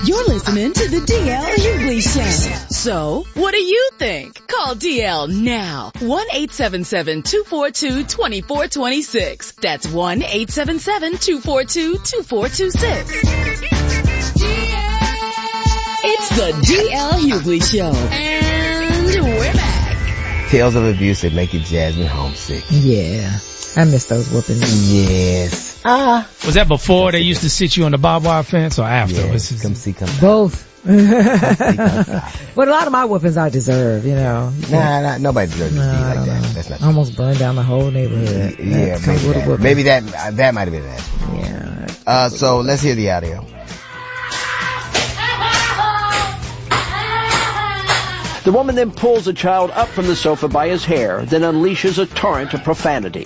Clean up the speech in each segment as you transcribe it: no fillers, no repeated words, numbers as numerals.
You're listening to the DL Hughley Show. So, what do you think? Call DL now. 1-877-242-2426. That's 1-877-242-2426. It's the DL Hughley Show. And we're back. Tales of abuse that make you Jasmine homesick. Yeah. I miss those whoopings. Yes. Was that before they used to sit you on the barbed wire fence or after? Yeah, come see. Both. But a lot of my whoopings I deserve, you know. Nah, nobody deserves to be like that. That's not I almost burned down the whole neighborhood. Yeah, maybe that might have been that. Yeah. So let's hear the audio. The woman then pulls the child up from the sofa by his hair, then unleashes a torrent of profanity.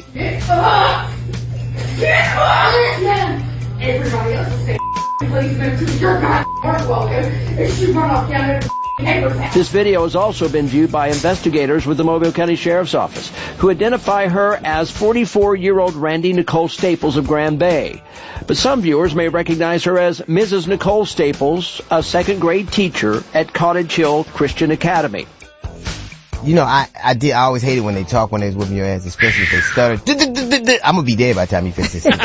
Everybody else is saying, please go to your goddamn welcome, and she run off down there. This video has also been viewed by investigators with the Mobile County Sheriff's Office, who identify her as 44-year-old Randy Nicole Staples of Grand Bay. But some viewers may recognize her as Mrs. Nicole Staples, a second-grade teacher at Cottage Hill Christian Academy. You know, I always hated when they talk when they was whooping your ass, especially if they stutter. I'm gonna be dead by the time you finish this.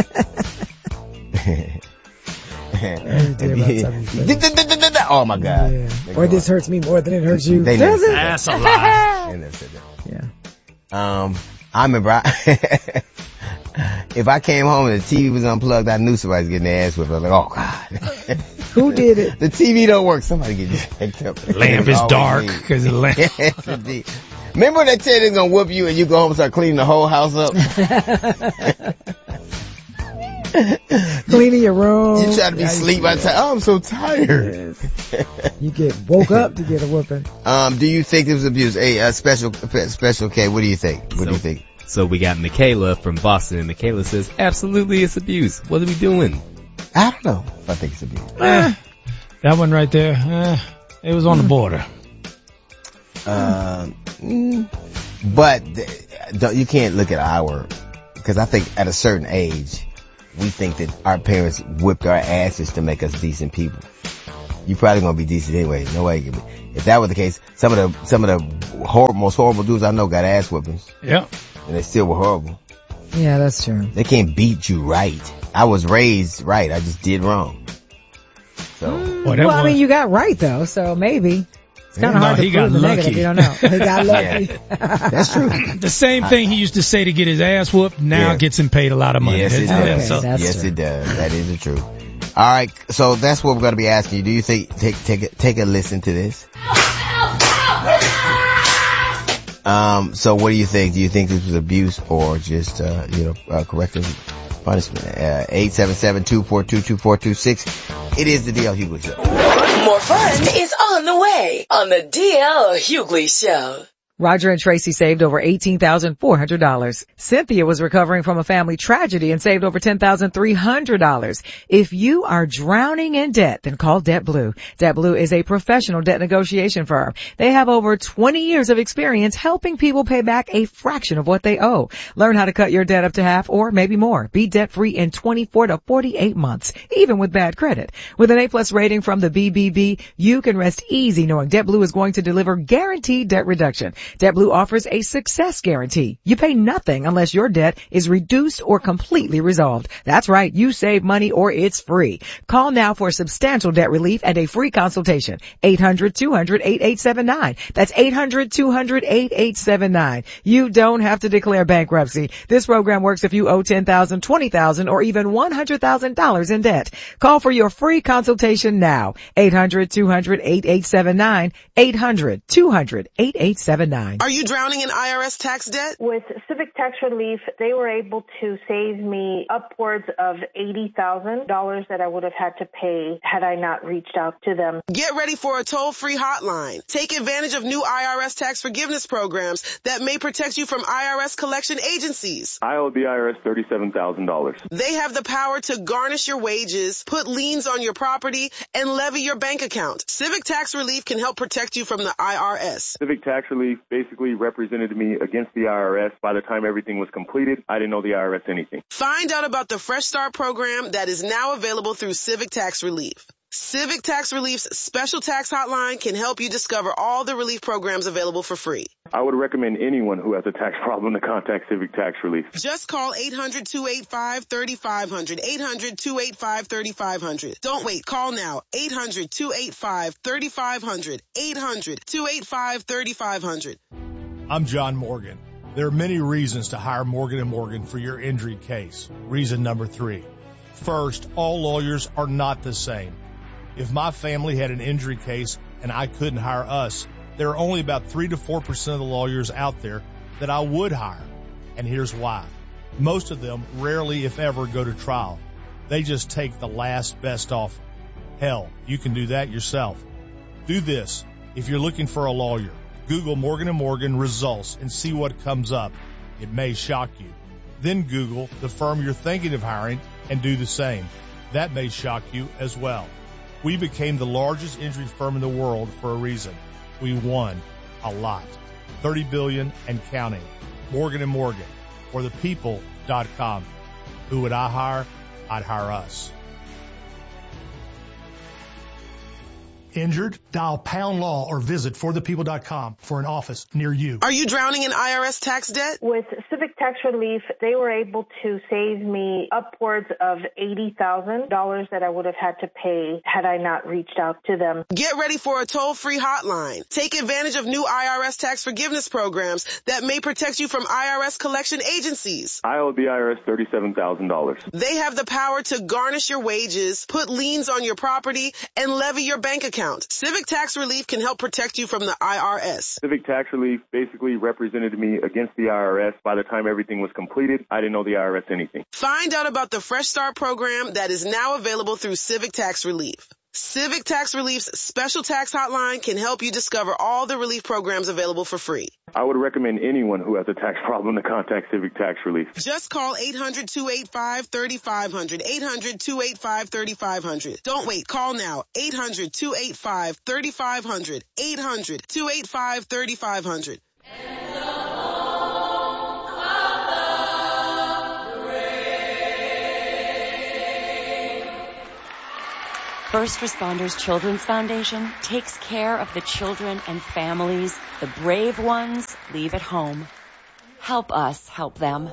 Oh my God. Yeah. Or this hurts me more than it hurts you. Does it? That's a lie. Yeah. I remember if I came home and the TV was unplugged, I knew somebody was getting their ass whipped. I was like, oh God. Who did it? The TV don't work. Somebody get jacked up. The lamp is dark because the lamp. Yes, indeed. Remember when they tell you they're gonna whoop you and you go home and start cleaning the whole house up? Cleaning your room. You try to be asleep by the time. Oh, I'm so tired. Yes. You get woke up to get a whooping. Do you think this was abuse? Hey, special K, what do you think? What do you think? So we got Michaela from Boston, and Michaela says, absolutely it's abuse. What are we doing? I don't know if I think it's abuse. That one right there, it was on the border. But you can't look at because I think at a certain age, we think that our parents whipped our asses to make us decent people. You probably gonna be decent anyway. No way you can be. If that was the case, some of the most horrible dudes I know got ass whippings. Yeah. And they still were horrible. Yeah, that's true. They can't beat you right. I was raised right. I just did wrong. So. Well, I mean, you got right though, so maybe. It's kind of hard to prove the negative. You don't know. He got lucky. Yeah. That's true. The same thing he used to say to get his ass whooped now gets him paid a lot of money. Yes, it does. Okay, yes, it does. That is the truth. All right, so that's what we're going to be asking you. Do you think take a listen to this? So what do you think? Do you think this was abuse or just corrective punishment? 877-242-2426. It is the DL Hughley Show. More fun is on the way on the DL Hughley Show. Roger and Tracy saved over $18,400. Cynthia was recovering from a family tragedy and saved over $10,300. If you are drowning in debt, then call Debt Blue. Debt Blue is a professional debt negotiation firm. They have over 20 years of experience helping people pay back a fraction of what they owe. Learn how to cut your debt up to half or maybe more. Be debt-free in 24 to 48 months, even with bad credit. With an A+ rating from the BBB, you can rest easy knowing Debt Blue is going to deliver guaranteed debt reduction. Debt Blue offers a success guarantee. You pay nothing unless your debt is reduced or completely resolved. That's right, you save money or it's free. Call now for substantial debt relief and a free consultation. 800-200-8879. That's 800-200-8879. You don't have to declare bankruptcy. This program works if you owe $10,000, $20,000, or even $100,000 in debt. Call for your free consultation now. 800-200-8879. 800-200-8879. Are you drowning in IRS tax debt? With Civic Tax Relief, they were able to save me upwards of $80,000 that I would have had to pay had I not reached out to them. Get ready for a toll-free hotline. Take advantage of new IRS tax forgiveness programs that may protect you from IRS collection agencies. I owe the IRS $37,000. They have the power to garnish your wages, put liens on your property, and levy your bank account. Civic Tax Relief can help protect you from the IRS. Civic Tax Relief basically represented me against the IRS. By the time everything was completed, I didn't owe the IRS anything. Find out about the Fresh Start program that is now available through Civic Tax Relief. Civic Tax Relief's special tax hotline can help you discover all the relief programs available for free. I would recommend anyone who has a tax problem to contact Civic Tax Relief. Just call 800-285-3500, 800-285-3500. Don't wait. Call now. 800-285-3500, 800-285-3500. I'm John Morgan. There are many reasons to hire Morgan & Morgan for your injury case. Reason number 3. First, all lawyers are not the same. If my family had an injury case and I couldn't hire us, there are only about 3 to 4% of the lawyers out there that I would hire. And here's why. Most of them rarely, if ever, go to trial. They just take the last best offer. Hell, you can do that yourself. Do this. If you're looking for a lawyer, Google Morgan & Morgan results and see what comes up. It may shock you. Then Google the firm you're thinking of hiring and do the same. That may shock you as well. We became the largest injury firm in the world for a reason. We won a lot. $30 billion and counting. Morgan & Morgan, or thepeople.com. Who would I hire? I'd hire us. Injured? Dial pound law or visit forthepeople.com for an office near you. Are you drowning in IRS tax debt? With Civic Tax Relief, they were able to save me upwards of $80,000 that I would have had to pay had I not reached out to them. Get ready for a toll-free hotline. Take advantage of new IRS tax forgiveness programs that may protect you from IRS collection agencies. I owe the IRS $37,000. They have the power to garnish your wages, put liens on your property, and levy your bank account. Civic Tax Relief can help protect you from the IRS. Civic Tax Relief basically represented me against the IRS. By the time everything was completed, I didn't owe the IRS anything. Find out about the Fresh Start program that is now available through Civic Tax Relief. Civic Tax Relief's special tax hotline can help you discover all the relief programs available for free. I would recommend anyone who has a tax problem to contact Civic Tax Relief. Just call 800-285-3500, 800-285-3500. Don't wait. Call now. 800-285-3500, 800-285-3500. First Responders Children's Foundation takes care of the children and families the brave ones leave at home. Help us help them.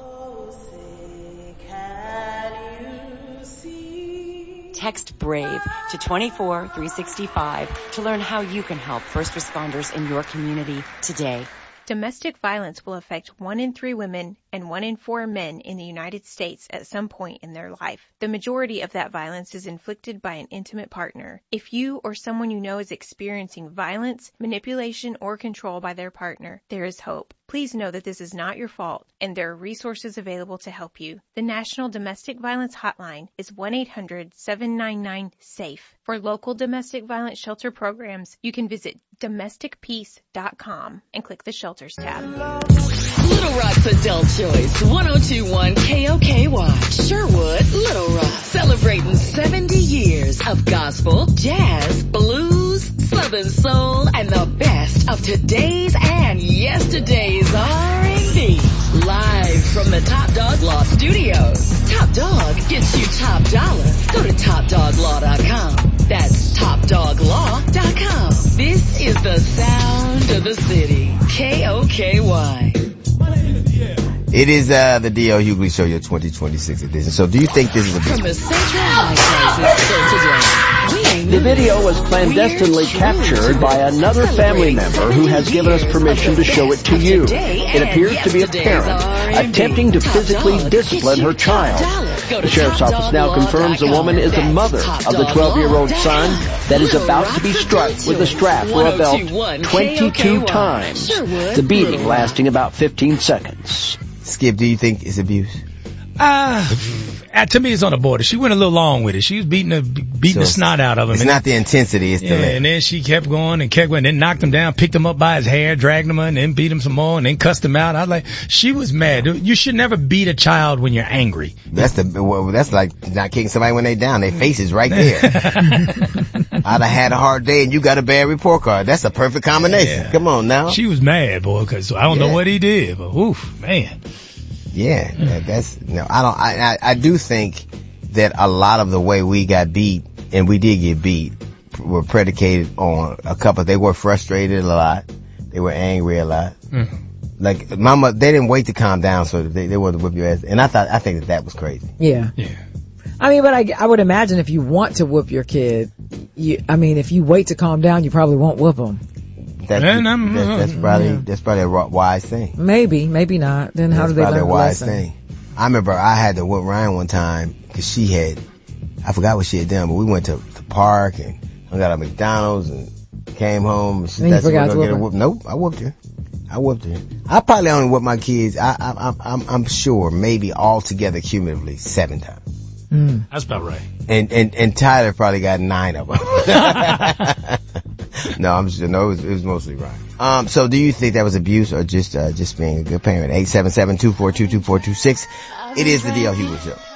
Text BRAVE to 24365 to learn how you can help first responders in your community today. Domestic violence will affect 1 in 3 women and 1 in 4 men in the United States at some point in their life. The majority of that violence is inflicted by an intimate partner. If you or someone you know is experiencing violence, manipulation, or control by their partner, there is hope. Please know that this is not your fault, and there are resources available to help you. The National Domestic Violence Hotline is 1-800-799-SAFE. For local domestic violence shelter programs, you can visit domesticpeace.com and click the Shelters tab. Little Rock's adult choice, 102.1 KOKY. Sherwood, Little Rock. Celebrating 70 years of gospel, jazz, blues, southern soul, and the best of today's and yesterday's R&B. Live from the Top Dog Law Studios. Top Dog gets you top dollar. Go to TopDogLaw.com. That's TopDogLaw.com. This is the sound of the city. KOKY. It is the D.L. Hughley Show, your 2026 edition. So do you think this is a From the Central High Crisis, the video was clandestinely captured by another family member who has given us permission to show it to you. It appears to be a parent attempting to physically discipline her child. The sheriff's office now confirms the woman is the mother of the 12-year-old son that is about to be struck with a strap or a belt 22 times, the beating lasting about 15 seconds. Skip, do you think it's abuse? To me, it's on the border. She went a little long with it. She was beating the snot out of him. It's not the intensity, it's the length. And then she kept going, then knocked him down, picked him up by his hair, dragged him and then beat him some more, and then cussed him out. I was like, she was mad. You should never beat a child when you're angry. That's like not kicking somebody when they down. Their face is right there. I'd have had a hard day and you got a bad report card. That's a perfect combination. Yeah. Come on now. She was mad, boy, cause I don't know what he did, but oof, man. Yeah, I do think that a lot of the way we got beat and we did get beat, were predicated on a couple. They were frustrated a lot. They were angry a lot. Like, mama, they didn't wait to calm down, so they wanted to whip your ass. And I think that was crazy. Yeah. I mean, but I would imagine if you want to whoop your kid, if you wait to calm down, you probably won't whoop them. That's probably a wise thing. Maybe not. Then how do they learn the lesson? Thing. I remember I had to whoop Ryan one time because I forgot what she had done, but we went to the park and I got at McDonald's and came home. And you forgot to whoop her? Nope, I whooped her. I probably only whooped my kids, I'm sure, maybe altogether cumulatively 7 times. That's about right. And Tyler probably got 9 of them. No, it was mostly right. So do you think that was abuse or just being a good parent? 877-242-2426. It is the DL Hughley Show.